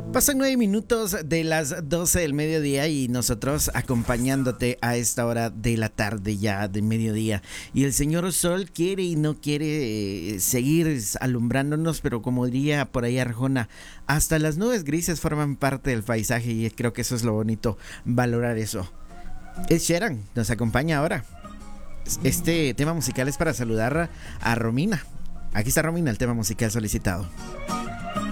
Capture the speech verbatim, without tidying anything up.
Pasan nueve minutos de las doce del mediodía y nosotros acompañándote a esta hora de la tarde ya de mediodía. Y el señor Sol quiere y no quiere eh, seguir alumbrándonos, pero como diría por ahí Arjona, hasta las nubes grises forman parte del paisaje y creo que eso es lo bonito, valorar eso. Ed Sheeran nos acompaña ahora. Este tema musical es para saludar a Romina. Aquí está Romina, el tema musical solicitado.